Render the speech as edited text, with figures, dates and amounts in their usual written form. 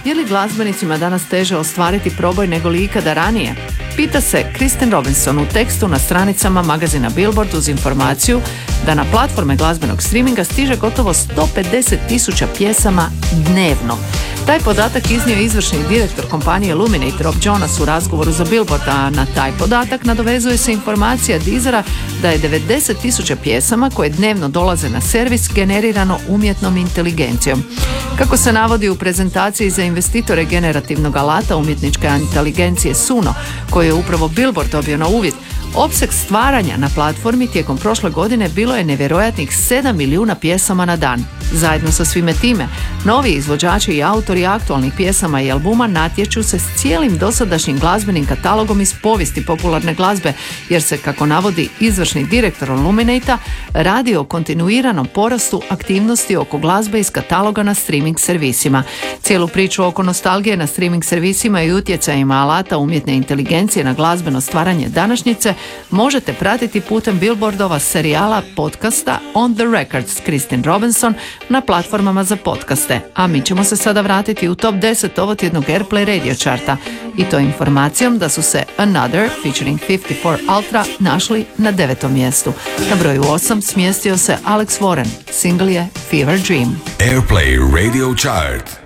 Je li glazbenicima danas teže ostvariti proboj nego li ikada ranije? Pita se Kristen Robinson u tekstu na stranicama magazina Billboard uz informaciju da na platforme glazbenog streaminga stiže gotovo 150,000 pjesama dnevno. Taj podatak iznio je izvršni direktor kompanije Luminate Rob Jonas u razgovoru za Billboard, a na taj podatak nadovezuje se informacija Deezera da je 90,000 pjesama koje dnevno dolaze na servis generirano umjetnom inteligencijom. Kako se navodi u prezentaciji za investitore generativnog alata umjetničke inteligencije Suno, koju je upravo Billboard dobio na uvid, opseg stvaranja na platformi tijekom prošle godine bilo je nevjerojatnih 7 milijuna pjesama na dan. Zajedno sa svime time, novi izvođači i autori aktualnih pjesama i albuma natječu se s cijelim dosadašnjim glazbenim katalogom iz povijesti popularne glazbe, jer se, kako navodi izvršni direktor Luminata, radi o kontinuiranom porastu aktivnosti oko glazbe iz kataloga na streaming servisima. Cijelu priču oko nostalgije na streaming servisima i utjecajima alata umjetne inteligencije na glazbeno stvaranje današnjice možete pratiti putem Billboardova serijala podcasta On the Record s Kristen Robinson na platformama za podcaste, a mi ćemo se sada vratiti u top 10 ovotjednog Airplay radio charta, i to informacijom da su se Another featuring 54 Ultra našli na 9. mjestu. Na broju 8 smjestio se Alex Warren, single je Fever Dream. Airplay radio chart.